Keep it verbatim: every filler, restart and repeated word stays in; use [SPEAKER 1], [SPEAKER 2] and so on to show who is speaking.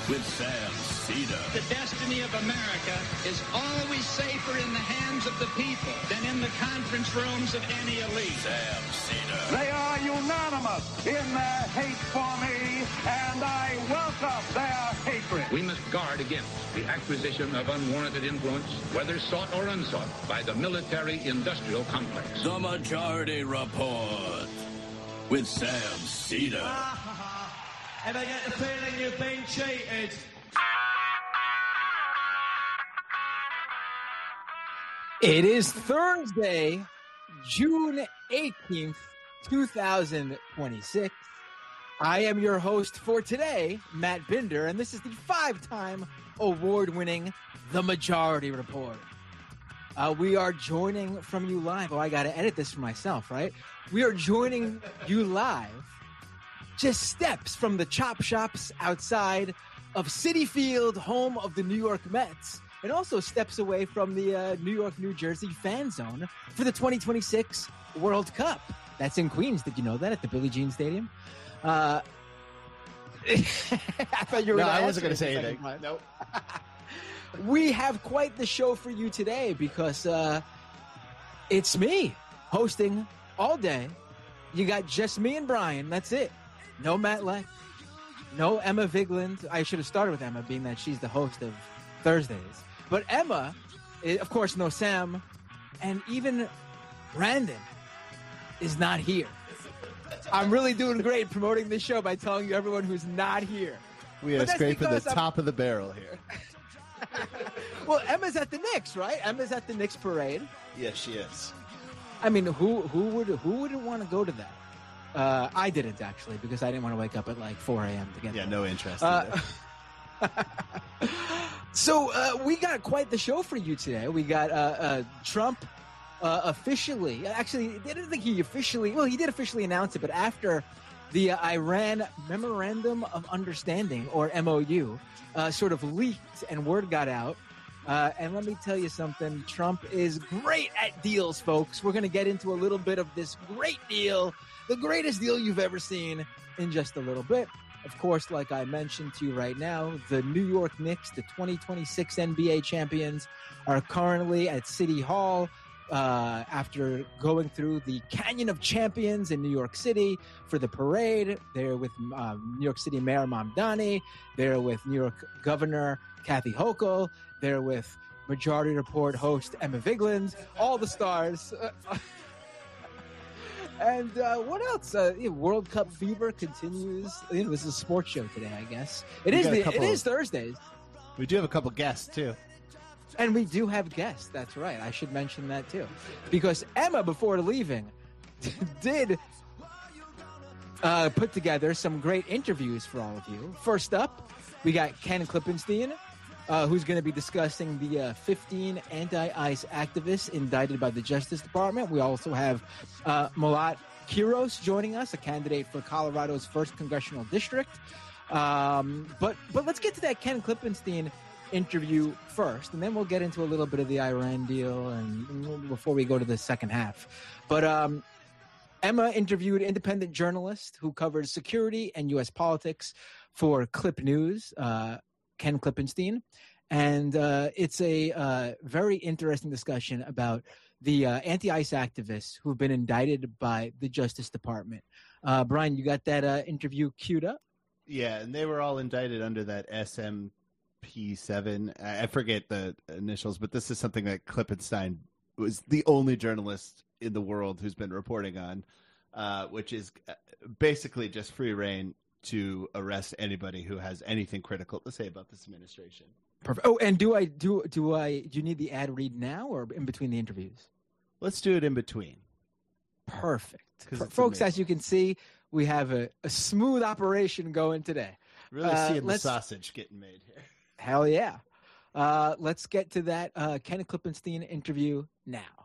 [SPEAKER 1] with Sam Cedar.
[SPEAKER 2] The destiny of America is always safer in the hands of the people than in the conference rooms of any elite.
[SPEAKER 1] Sam Cedar.
[SPEAKER 3] They are unanimous in their hate for me, and I welcome their hatred.
[SPEAKER 4] We must guard against the acquisition of unwarranted influence, whether sought or unsought, by the military-industrial complex.
[SPEAKER 1] The Majority Report with Sam Cedar.
[SPEAKER 5] And I get the feeling you've been cheated.
[SPEAKER 6] It is Thursday, June eighteenth, two thousand twenty-six. I am your host for today, Matt Binder, and this is the five-time award-winning The Majority Report. Uh, we are joining from you live. Oh, I got to edit this for myself, right? We are joining you live just steps from the chop shops outside of Citi Field, home of the New York Mets, and also steps away from the uh, New York, New Jersey fan zone for the twenty twenty-six World Cup. That's in Queens. Did you know that, at the Billie Jean Stadium? Uh, I thought you were
[SPEAKER 7] no,
[SPEAKER 6] going to
[SPEAKER 7] I wasn't going to say anything. Nope.
[SPEAKER 6] We have quite the show for you today because uh, it's me hosting all day. You got just me and Brian. That's it. No Matt Leck. No Emma Vigeland. I should have started with Emma, being that she's the host of Thursdays. But Emma, of course, no Sam. And even Brandon is not here. I'm really doing great promoting this show by telling you everyone who's not here.
[SPEAKER 7] We are scraping the top of the barrel here.
[SPEAKER 6] Well, Emma's at the Knicks, right? Emma's at the Knicks parade.
[SPEAKER 7] Yes, she is.
[SPEAKER 6] I mean, who who would who wouldn't want to go to that? Uh, I didn't, actually, because I didn't want to wake up at like four a.m. to get
[SPEAKER 7] Yeah,
[SPEAKER 6] there.
[SPEAKER 7] no interest
[SPEAKER 6] Uh, so uh, we got quite the show for you today. We got uh, uh, Trump uh, officially, actually, I didn't think he officially, well, he did officially announce it, but after the uh, Iran Memorandum of Understanding, or M O U, uh, sort of leaked and word got out. Uh, and let me tell you something, Trump is great at deals, folks. We're going to get into a little bit of this great deal, the greatest deal you've ever seen, in just a little bit. Of course, like I mentioned to you right now, the New York Knicks, the twenty twenty-six N B A champions, are currently at City Hall uh, after going through the Canyon of Champions in New York City for the parade. They're with um, New York City Mayor Mamdani. They're with New York Governor Kathy Hochul. They're with Majority Report host Emma Vigeland. All the stars. And uh, what else? Uh, you know, World Cup fever continues. You know, this is a sports show today, I guess. It
[SPEAKER 7] We
[SPEAKER 6] is.
[SPEAKER 7] got a
[SPEAKER 6] The,
[SPEAKER 7] couple
[SPEAKER 6] it is
[SPEAKER 7] of-
[SPEAKER 6] Thursdays,
[SPEAKER 7] We do have a couple guests, too.
[SPEAKER 6] and we do have guests. That's right. I should mention that too, because Emma, before leaving, did uh, put together some great interviews for all of you. First up, we got Ken Klippenstein, uh, who's going to be discussing the uh, fifteen anti-ICE activists indicted by the Justice Department. We also have uh, Malat Quiros joining us, a candidate for Colorado's first congressional district. Um, but but let's get to that Ken Klippenstein interview first, and then we'll get into a little bit of the Iran deal and, and before we go to the second half. But um, Emma interviewed independent journalist who covers security and U S politics for Clip News, uh, Ken Klippenstein. And uh, it's a uh, very interesting discussion about the uh, anti-ICE activists who've been indicted by the Justice Department. Uh, Brian, you got that uh, interview queued up?
[SPEAKER 7] Yeah, and they were all indicted under that S M P seven. I I forget the initials, but this is something that Klippenstein was the only journalist in the world who's been reporting on, uh, which is basically just free reign to arrest anybody who has anything critical to say about this administration.
[SPEAKER 6] Perfect. Oh, and do I do do I do you need the ad read now or in between the interviews?
[SPEAKER 7] Let's do it in between.
[SPEAKER 6] Perfect.
[SPEAKER 7] 'Cause
[SPEAKER 6] For-
[SPEAKER 7] it's
[SPEAKER 6] folks,
[SPEAKER 7] amazing.
[SPEAKER 6] as you can see, we have a, a smooth operation going today.
[SPEAKER 7] Really
[SPEAKER 6] Uh,
[SPEAKER 7] seeing the
[SPEAKER 6] let's-
[SPEAKER 7] sausage getting made here.
[SPEAKER 6] Hell yeah. Uh, let's get to that uh, Ken Klippenstein interview now.